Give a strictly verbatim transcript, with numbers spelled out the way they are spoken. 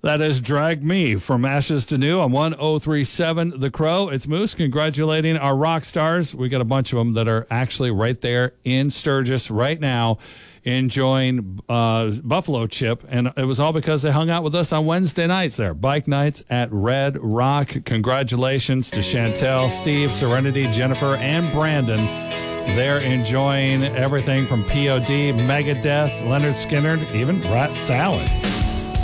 That is Drag Me from Ashes to New on one oh three point seven The Crow. It's Moose congratulating our rock stars. We got a bunch of them that are actually right there in Sturgis right now enjoying uh, Buffalo Chip. And it was all because they hung out with us on Wednesday nights there. Bike nights at Red Rock. Congratulations to Chantel, Steve, Serenity, Jennifer, and Brandon. They're enjoying everything from P O D, Megadeth, Leonard Skinner, even Rat Salad.